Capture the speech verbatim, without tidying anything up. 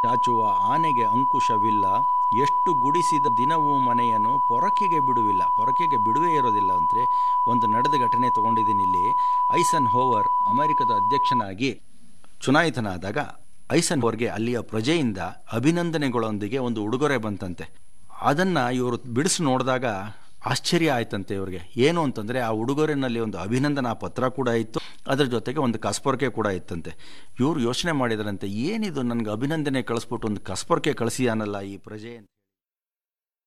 ಚಾಚುವ ಆನೆಗೆ ಅಂಕುಶವಿಲ್ಲ, ಎಷ್ಟು ಗುಡಿಸಿದ ದಿನವೂ ಮನೆಯನ್ನು ಪೊರಕೆಗೆ ಬಿಡುವಿಲ್ಲ. ಪೊರಕೆಗೆ ಬಿಡುವೇ ಇರೋದಿಲ್ಲ ಅಂದರೆ ಒಂದು ನಡೆದ ಘಟನೆ ತೊಗೊಂಡಿದ್ದೀನಿ ಇಲ್ಲಿ. ಐಸನ್ ಹೋವರ್ ಅಮೆರಿಕದ ಅಧ್ಯಕ್ಷನಾಗಿ ಚುನಾಯಿತನಾದಾಗ ಐಸನ್ ಹೋವರ್ಗೆ ಅಲ್ಲಿಯ ಪ್ರಜೆಯಿಂದ ಅಭಿನಂದನೆಗಳೊಂದಿಗೆ ಒಂದು ಉಡುಗೊರೆ ಬಂತಂತೆ. ಅದನ್ನು ಇವರು ಬಿಡಿಸಿ ನೋಡಿದಾಗ ಆಶ್ಚರ್ಯ ಆಯ್ತಂತೆ ಇವ್ರಿಗೆ. ಏನು ಅಂತಂದರೆ ಆ ಉಡುಗೊರೆನಲ್ಲಿ ಒಂದು ಅಭಿನಂದನಾ ಪತ್ರ ಕೂಡ ಇತ್ತು, ಅದರ ಜೊತೆಗೆ ಒಂದು ಕಸ್ಪೊರ್ಕೆ ಕೂಡ ಇತ್ತಂತೆ. ಇವರು ಯೋಚನೆ ಮಾಡಿದ್ರಂತೆ, ಏನಿದು ನನಗೆ ಅಭಿನಂದನೆ ಕಳಿಸ್ಬಿಟ್ಟು ಒಂದು ಕಸ್ಪೊರ್ಕೆ ಕಳಿಸಿಯಾನಲ್ಲ ಈ ಪ್ರಜೆ.